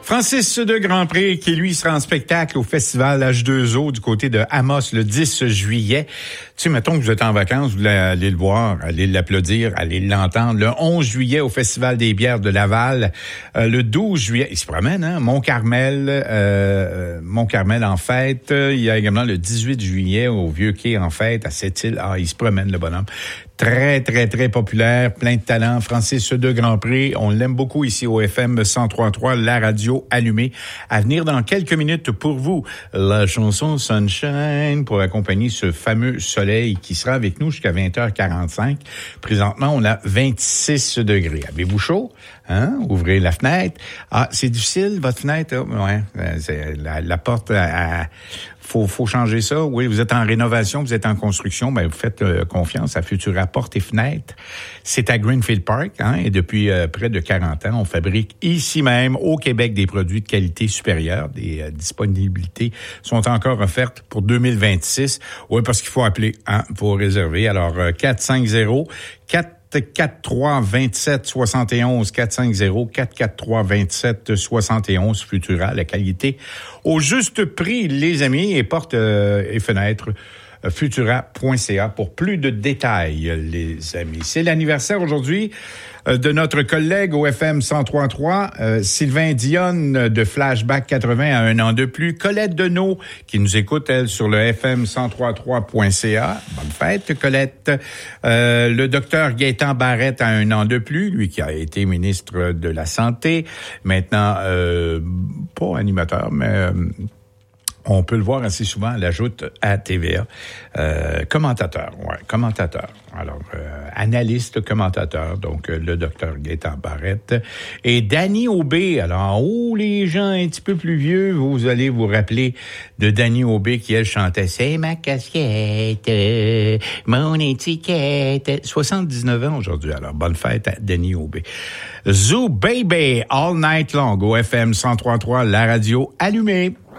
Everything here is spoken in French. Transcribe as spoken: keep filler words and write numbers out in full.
Francis de Grandpré, qui lui sera en spectacle au Festival H deux O du côté de Amos le dix juillet. Tu sais, mettons que vous êtes en vacances, vous voulez aller le voir, aller l'applaudir, aller l'entendre. Le onze juillet au Festival des bières de Laval. Euh, le douze juillet, il se promène, hein? Mont-Carmel, euh, Mont-Carmel en fête. Il y a également le dix-huit juillet au Vieux-Quai en fête à Sept-Îles. Ah, il se promène, le bonhomme. Très, très, très populaire, plein de talent. Francis de Grandpré, on l'aime beaucoup ici au F M cent trois virgule trois, la radio allumée. À venir dans quelques minutes pour vous, la chanson Sunshine pour accompagner ce fameux soleil qui sera avec nous jusqu'à vingt heures quarante-cinq. Présentement, on a vingt-six degrés. Avez-vous chaud? Hein? Ouvrez la fenêtre. Ah, c'est difficile, votre fenêtre? Oh, ouais, c'est la, la porte à... à Faut, faut changer ça. Oui, vous êtes en rénovation, vous êtes en construction, ben vous faites euh, confiance à Futura Portes et Fenêtres. C'est à Greenfield Park, hein, et depuis euh, près de quarante ans, on fabrique ici même, au Québec, des produits de qualité supérieure. Des euh, disponibilités sont encore offertes pour deux mille vingt-six. Oui, parce qu'il faut appeler, hein, pour réserver. Alors, euh, quatre cinq zéro quatre quatre trois vingt-sept soixante et onze quatre cinq zéro quatre quatre trois vingt-sept soixante et onze Futura, la qualité au juste prix, les amis, et portes euh, et fenêtres euh, futura point c a pour plus de détails, les amis. C'est l'anniversaire aujourd'hui euh, de notre collègue au F M cent trois virgule trois, euh, Sylvain Dionne de Flashback quatre-vingts à un an de plus, Colette Deneau qui nous écoute, elle, sur le F M cent trois virgule trois point c a. Bonne fête, Colette. Euh, le docteur Gaétan Barrette a un an de plus, lui qui a été ministre de la Santé, maintenant euh, pas animateur, mais euh, on peut le voir assez souvent à la joute à T V A. Euh, commentateur, ouais, commentateur. Alors, euh, analyste, commentateur, donc euh, le docteur Gaétan Barrette. Et Danny Aubé, alors, oh, les gens un petit peu plus vieux, vous allez vous rappeler de Danny Aubé qui, elle, chantait « C'est ma casquette, mon étiquette ». soixante-dix-neuf ans aujourd'hui, alors bonne fête à Danny Aubé. Zoo Baby, All Night Long, au F M cent trois virgule trois, la radio allumée.